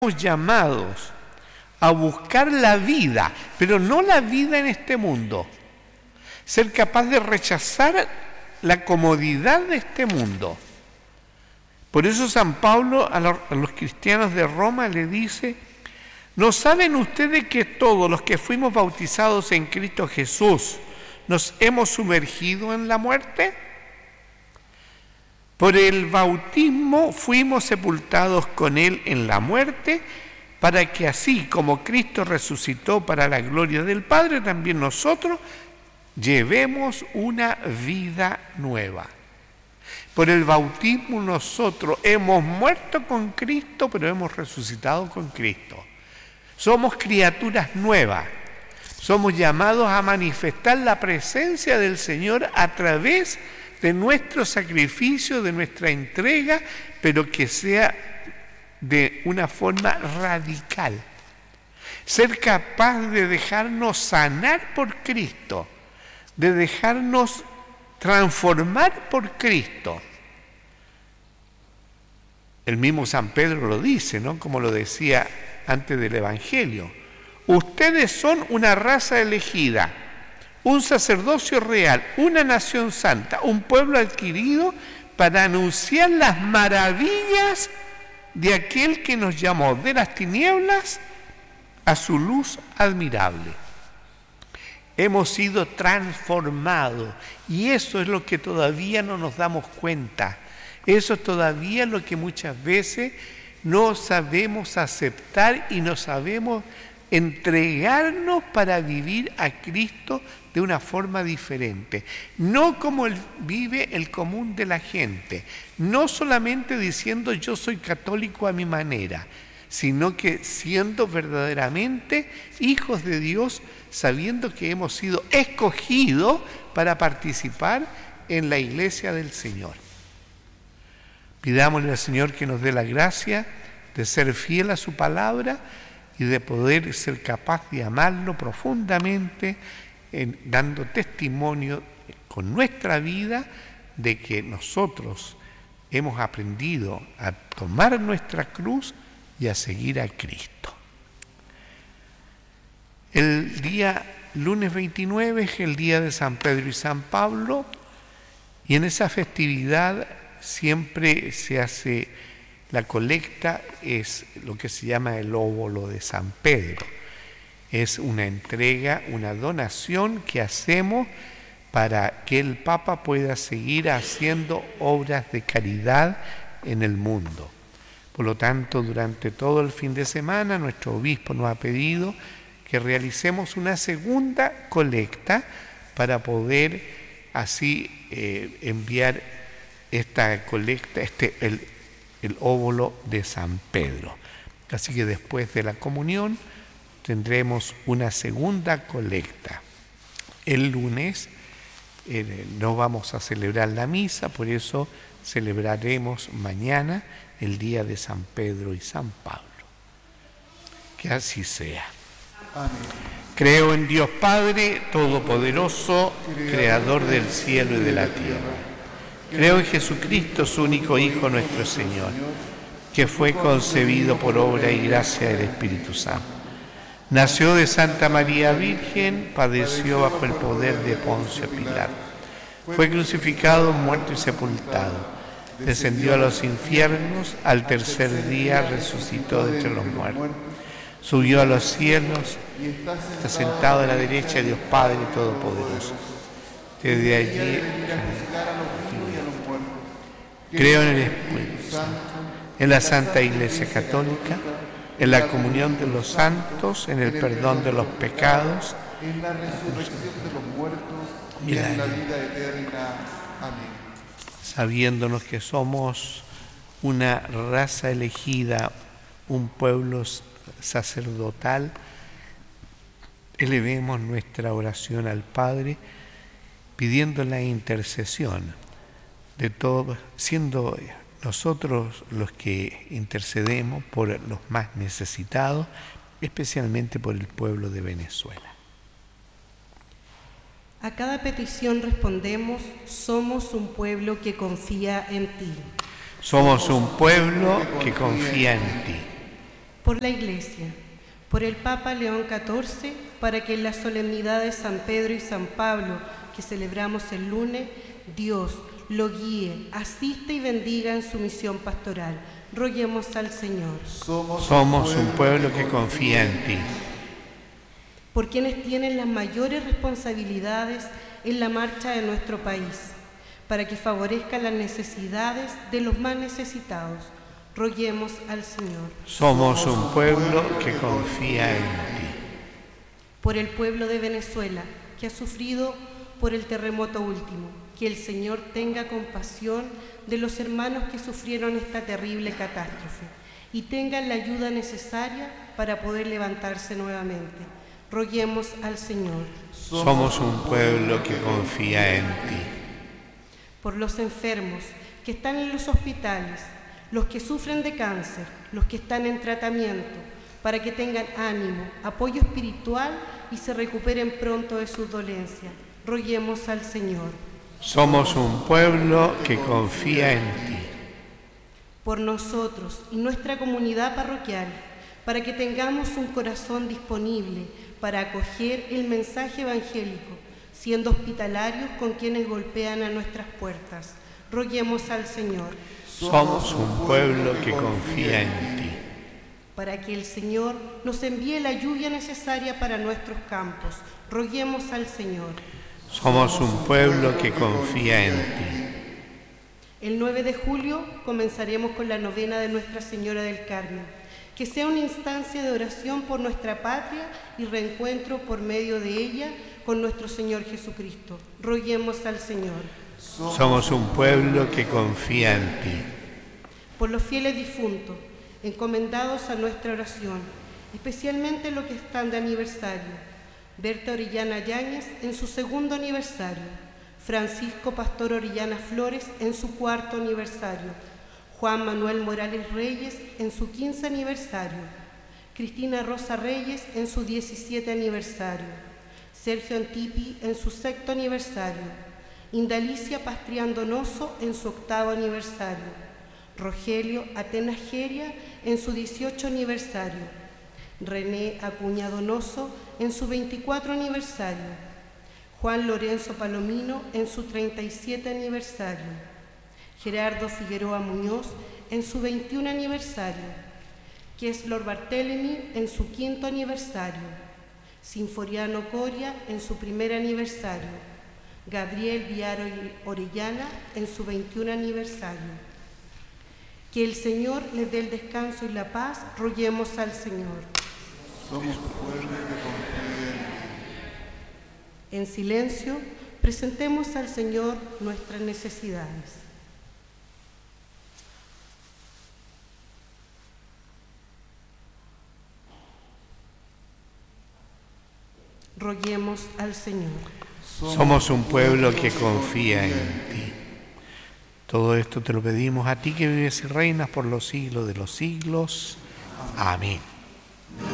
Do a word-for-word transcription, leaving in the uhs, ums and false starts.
llamados a buscar la vida, pero no la vida en este mundo. Ser capaz de rechazar la comodidad de este mundo. Por eso San Pablo a los, a los cristianos de Roma le dice: ¿no saben ustedes que todos los que fuimos bautizados en Cristo Jesús nos hemos sumergido en la muerte? Por el bautismo fuimos sepultados con Él en la muerte, para que así como Cristo resucitó para la gloria del Padre, también nosotros llevemos una vida nueva. Por el bautismo nosotros hemos muerto con Cristo, pero hemos resucitado con Cristo. Somos criaturas nuevas. Somos llamados a manifestar la presencia del Señor a través de nuestro sacrificio, de nuestra entrega, pero que sea de una forma radical. Ser capaz de dejarnos sanar por Cristo, de dejarnos transformar por Cristo. El mismo San Pedro lo dice, ¿no? Como lo decía antes del Evangelio. Ustedes son una raza elegida, un sacerdocio real, una nación santa, un pueblo adquirido para anunciar las maravillas de aquel que nos llamó de las tinieblas a su luz admirable. Hemos sido transformados y eso es lo que todavía no nos damos cuenta. Eso es todavía lo que muchas veces no sabemos aceptar y no sabemos entregarnos para vivir a Cristo de una forma diferente. No como él vive el común de la gente, no solamente diciendo yo soy católico a mi manera, sino que siendo verdaderamente hijos de Dios, sabiendo que hemos sido escogidos para participar en la iglesia del Señor. Pidámosle al Señor que nos dé la gracia de ser fiel a su palabra y de poder ser capaz de amarlo profundamente, en, dando testimonio con nuestra vida de que nosotros hemos aprendido a tomar nuestra cruz y a seguir a Cristo. El día lunes veintinueve es el día de San Pedro y San Pablo, y en esa festividad siempre se hace la colecta, es lo que se llama el óbolo de San Pedro. Es una entrega, una donación que hacemos para que el Papa pueda seguir haciendo obras de caridad en el mundo. Por lo tanto, durante todo el fin de semana, nuestro obispo nos ha pedido que realicemos una segunda colecta para poder así eh, enviar esta colecta, este, el, el óbolo de San Pedro. Así que después de la comunión tendremos una segunda colecta. El lunes eh, no vamos a celebrar la misa, por eso celebraremos mañana el día de San Pedro y San Pablo. Que así sea. Amén. Creo en Dios Padre Todopoderoso, Creador del cielo y de la tierra. Creo en Jesucristo, su único Hijo, nuestro Señor, que fue concebido por obra y gracia del Espíritu Santo. Nació de Santa María Virgen, padeció bajo el poder de Poncio Pilato. Fue crucificado, muerto y sepultado. Descendió a los infiernos, al tercer día resucitó de entre los muertos. Subió a los cielos, está sentado a la derecha de Dios Padre Todopoderoso. Desde allí creo en el Espíritu Santo, en la Santa Iglesia Católica, en la comunión de los santos, en el perdón de los pecados, en la resurrección de los muertos y en la vida eterna. Amén. Sabiéndonos que somos una raza elegida, un pueblo sacerdotal, elevemos nuestra oración al Padre, pidiendo la intercesión de todos, siendo nosotros los que intercedemos por los más necesitados, especialmente por el pueblo de Venezuela. A cada petición respondemos: somos un pueblo que confía en ti. Somos un pueblo que confía en ti. por la Iglesia, por el Papa León catorce, para que en la solemnidad de San Pedro y San Pablo, que celebramos el lunes, Dios lo guíe, asista y bendiga en su misión pastoral. Roguemos al Señor. Somos, Somos un pueblo que confía en ti. Por quienes tienen las mayores responsabilidades en la marcha de nuestro país, para que favorezca las necesidades de los más necesitados. Roguemos al Señor. Somos un pueblo que confía en ti. Por el pueblo de Venezuela, que ha sufrido por el terremoto último, que el Señor tenga compasión de los hermanos que sufrieron esta terrible catástrofe y tengan la ayuda necesaria para poder levantarse nuevamente. Roguemos al Señor. Somos un pueblo que confía en ti. Por los enfermos que están en los hospitales, los que sufren de cáncer, los que están en tratamiento, para que tengan ánimo, apoyo espiritual y se recuperen pronto de sus dolencias. Roguemos al Señor. Somos un pueblo que confía en ti. Por nosotros y nuestra comunidad parroquial, para que tengamos un corazón disponible para acoger el mensaje evangélico, siendo hospitalarios con quienes golpean a nuestras puertas. Roguemos al Señor. Somos un pueblo que confía en ti. Para que el Señor nos envíe la lluvia necesaria para nuestros campos. Roguemos al Señor. Somos un pueblo que confía en ti. El nueve de julio comenzaremos con la novena de Nuestra Señora del Carmen. Que sea una instancia de oración por nuestra patria y reencuentro por medio de ella con nuestro Señor Jesucristo. Roguemos al Señor. Somos un pueblo que confía en ti. Por los fieles difuntos, encomendados a nuestra oración, especialmente los que están de aniversario. Berta Orellana Yáñez en su segundo aniversario, Francisco Pastor Orellana Flores en su cuarto aniversario, Juan Manuel Morales Reyes en su quince aniversario, Cristina Rosa Reyes en su diecisiete aniversario, Sergio Antipi en su sexto aniversario, Indalicia Pastrián Donoso en su octavo aniversario, Rogelio Atenas Geria en su dieciocho aniversario, René Acuña Donoso en su veinticuatro aniversario, Juan Lorenzo Palomino en su treinta y siete aniversario, Gerardo Figueroa Muñoz en su veintiún aniversario, Keslor Barthelemy en su quinto aniversario, Sinforiano Coria en su primer aniversario, Gabriel Viaro Orellana en su veintiún aniversario. Que el Señor les dé el descanso y la paz. Roguemos al Señor. Somos pueblo que confía en ti. En silencio, presentemos al Señor nuestras necesidades. Roguemos al Señor. Somos un pueblo que confía en ti. Todo esto te lo pedimos a ti que vives y reinas por los siglos de los siglos. Amén.